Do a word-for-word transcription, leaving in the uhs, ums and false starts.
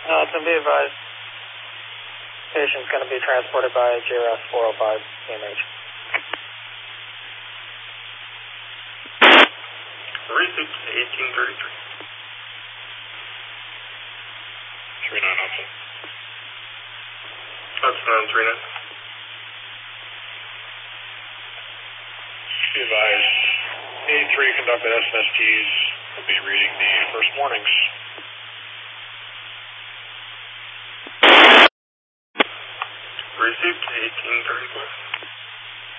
No, it's going to be advised. Patient's going to be transported by J R S four oh five C M H. Received eighteen thirty-three. three nine option. That's nine three nine. Be advised, eighty-three conducted S M S Ts will be reading the first warnings. Received eighteen thirty-four.